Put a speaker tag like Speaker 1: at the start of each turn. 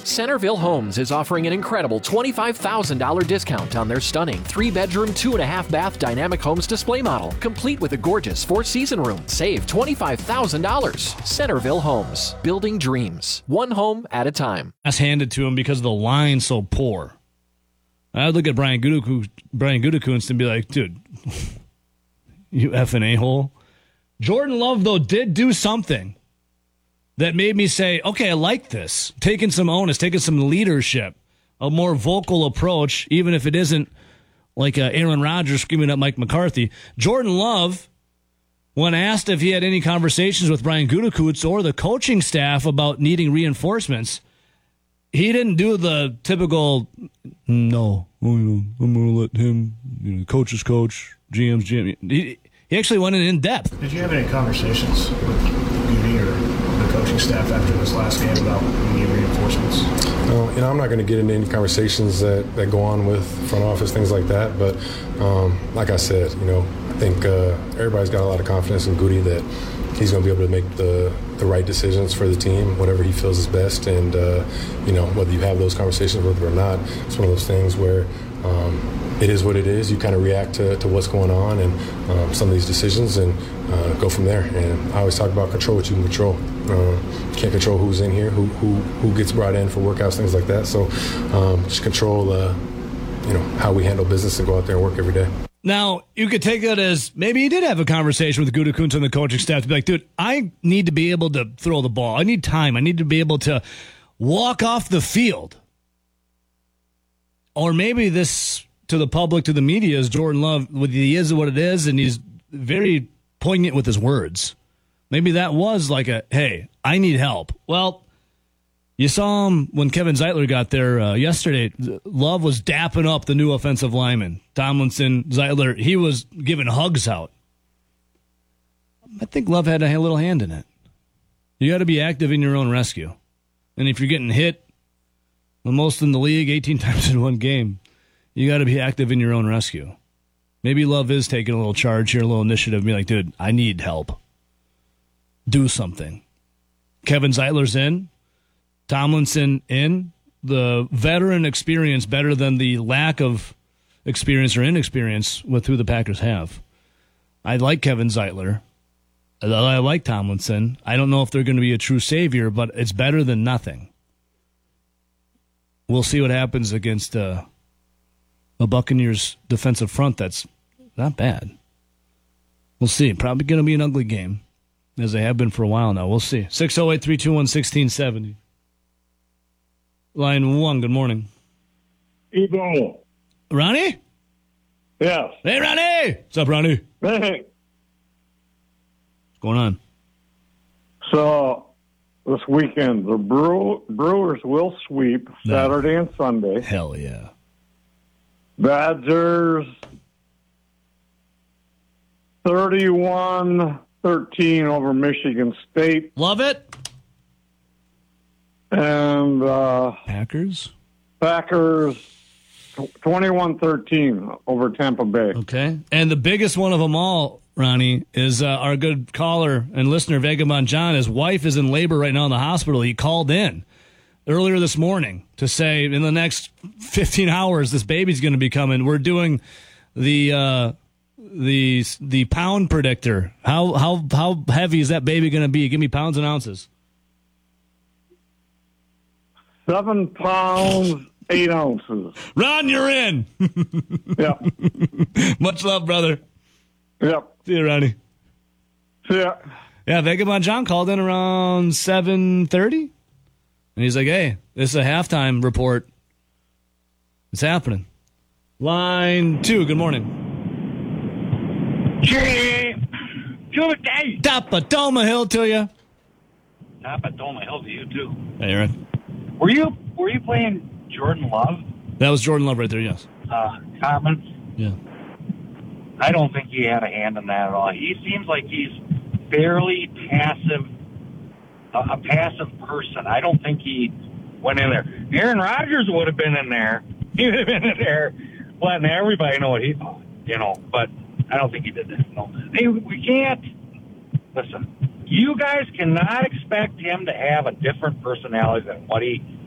Speaker 1: Centerville Homes is offering an incredible $25,000 discount on their stunning 3-bedroom, 2.5-bath Dynamic Homes display model, complete with a gorgeous 4-season room. Save $25,000. Centerville Homes, building dreams, one home at a time.
Speaker 2: That's handed to him because the line's so poor. I'd look at Brian Gutekunst and be like, dude, you effing a-hole. Jordan Love, though, did do something that made me say, okay, I like this. Taking some onus, taking some leadership, a more vocal approach, even if it isn't like Aaron Rodgers screaming at Mike McCarthy. Jordan Love, when asked if he had any conversations with Brian Gutekunst or the coaching staff about needing reinforcements, he didn't do the typical, no, I'm going to let him, coach's coach, GM's GM. He actually went in depth.
Speaker 3: Did you have any conversations with Goody or the coaching staff after this last game about needing reinforcements?
Speaker 4: I'm not going to get into any conversations that go on with front office, things like that. But like I said, I think everybody's got a lot of confidence in Goody that he's going to be able to make the right decisions for the team, whatever he feels is best. And, whether you have those conversations with him or not, it's one of those things where it is what it is. You kind of react to what's going on and some of these decisions and go from there. And I always talk about control what you can control. You can't control who's in here, who gets brought in for workouts, things like that. So just control, how we handle business and go out there and work every day.
Speaker 2: Now, you could take that as maybe he did have a conversation with Gutekunst and the coaching staff to be like, dude, I need to be able to throw the ball. I need time. I need to be able to walk off the field. Or maybe this, to the public, to the media, is Jordan Love, he is what it is, and he's very poignant with his words. Maybe that was like hey, I need help. Well, you saw him when Kevin Zeitler got there yesterday. Love was dapping up the new offensive lineman. Tomlinson, Zeitler, he was giving hugs out. I think Love had a little hand in it. You got to be active in your own rescue. And if you're getting hit, the most in the league, 18 times in one game, you got to be active in your own rescue. Maybe Love is taking a little charge here, a little initiative, and be like, dude, I need help. Do something. Kevin Zeitler's in. Tomlinson in. The veteran experience better than the lack of experience or inexperience with who the Packers have. I like Kevin Zeitler. I like Tomlinson. I don't know if they're going to be a true savior, but it's better than nothing. We'll see what happens against a Buccaneers defensive front that's not bad. We'll see. Probably going to be an ugly game, as they have been for a while now. We'll see. 608-321-1670. Line 1, good morning.
Speaker 5: Evo.
Speaker 2: Ronnie?
Speaker 5: Yes.
Speaker 2: Hey, Ronnie! What's up, Ronnie?
Speaker 5: Hey.
Speaker 2: What's going on?
Speaker 5: So, this weekend, the Brewers will sweep Saturday and Sunday.
Speaker 2: Hell yeah.
Speaker 5: Badgers 31-13 over Michigan State.
Speaker 2: Love it.
Speaker 5: And
Speaker 2: Packers
Speaker 5: 21-13 over Tampa Bay.
Speaker 2: Okay. And the biggest one of them all, Ronnie, is our good caller and listener, Vagabond John. His wife is in labor right now in the hospital. He called in earlier this morning to say in the next 15 hours this baby's going to be coming. We're doing the pound predictor. How heavy is that baby going to be? Give me pounds and ounces.
Speaker 5: 7 pounds, 8 ounces.
Speaker 2: Ron, you're in.
Speaker 5: Yep.
Speaker 2: Much love, brother.
Speaker 5: Yep.
Speaker 2: See you, Ronnie.
Speaker 5: See ya.
Speaker 2: Yeah, Vagabond John called in around 7:30. And he's like, hey, this is a halftime report. It's happening. Line 2, good morning.
Speaker 6: Good day.
Speaker 2: Top of Toma Hill to you.
Speaker 6: Top of Toma Hill to you, too.
Speaker 2: Hey, Aaron.
Speaker 6: Were you playing Jordan Love?
Speaker 2: That was Jordan Love right there, yes.
Speaker 6: Comments?
Speaker 2: Yeah.
Speaker 6: I don't think he had a hand in that at all. He seems like he's fairly passive, a passive person. I don't think he went in there. Aaron Rodgers would have been in there. He would have been in there letting everybody know what he thought, but I don't think he did that. No. Hey, we can't, listen, you guys cannot expect him to have a different personality than what he